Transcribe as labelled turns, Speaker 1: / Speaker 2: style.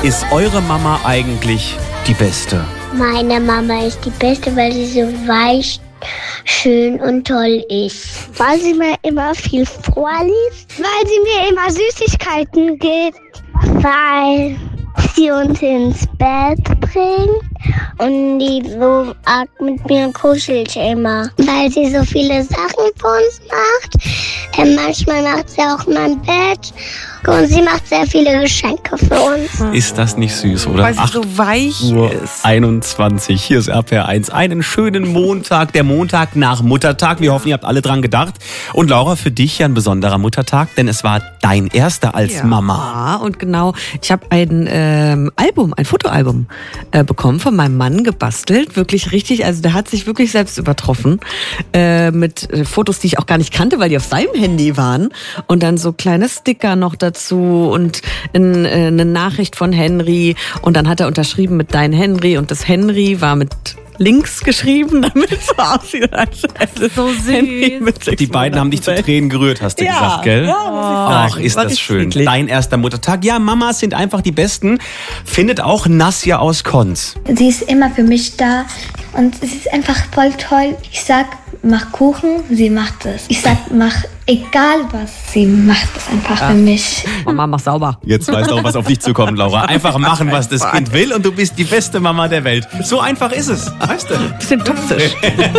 Speaker 1: ist eure Mama eigentlich die Beste?
Speaker 2: Meine Mama ist die Beste, weil sie so weich, schön und toll ist. Weil sie mir immer viel vorliest. Weil sie mir immer Süßigkeiten gibt. Weil sie uns ins Bett bringt. Und die so arg mit mir kuschelt immer. Weil sie so viele Sachen für uns macht. Manchmal macht sie auch mein Bett. Und sie macht sehr viele Geschenke für uns.
Speaker 1: Ist das nicht süß, oder?
Speaker 3: Weil sie so weich ist.
Speaker 1: 21. Hier ist RPR 1. Einen schönen Montag, der Montag nach Muttertag. Wir hoffen, ihr habt alle dran gedacht. Und Laura, für dich ja ein besonderer Muttertag, denn es war dein erster als Mama.
Speaker 3: Ja, und genau. Ich habe ein Fotoalbum bekommen von meinem Mann, gebastelt. Wirklich richtig, also der hat sich wirklich selbst übertroffen. Mit Fotos, die ich auch gar nicht kannte, weil die auf seinem Handy waren. Und dann so kleine Sticker noch dazu und eine Nachricht von Henry. Und dann hat er unterschrieben mit Dein Henry. Und das Henry war mit links geschrieben, damit es so aussieht, als hätte
Speaker 1: So süß. Die beiden haben dich zu Tränen gerührt, hast du gesagt, gell?
Speaker 3: Ja, muss ich sagen.
Speaker 1: Ach, ist
Speaker 3: War
Speaker 1: das
Speaker 3: richtig
Speaker 1: schön.
Speaker 3: niedlich.
Speaker 1: Dein erster Muttertag. Ja, Mamas sind einfach die Besten. Findet auch Nasja aus Konz.
Speaker 4: Sie ist immer für mich da und es ist einfach voll toll. Ich sag, mach Kuchen, sie macht es. Ich sag, mach egal was, sie macht es einfach für mich.
Speaker 3: Mama, mach sauber.
Speaker 1: Jetzt weißt du auch, was auf dich zukommt, Laura. Einfach machen, was das Kind will und du bist die beste Mama der Welt. So einfach ist es, weißt du?
Speaker 3: Bisschen toxisch.